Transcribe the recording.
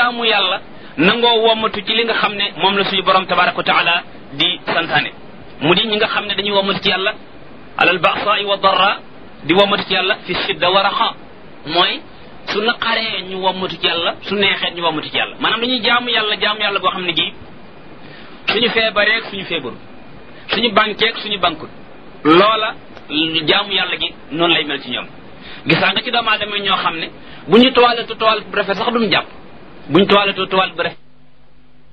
jaamu yàlla nangoo wommatu ci li nga xam ne moom la suñu borom tabaraka wa taala di santaane mu di ñi nga xam ne dañuy wommatu ci yàlla alal ba'sa'i wa darra di wommatu ci yàlla fi shidda wa raxa mooy su naqaree ñu wommatu ci yàlla su neexee ñu wommatu ci yàlla maanaam dañuy jaamu yàlla goo xam ne gi suñu feebareeg suñu feebaru suñu bankeeg suñu bankut loola jaamu yàlla gi noonu lay mel ci ñoom gisaa nga ci doomu aadama ñoo xam ne bu ñu toilette bu rafet sax duñu jàpp bu ñu toilette bu rafet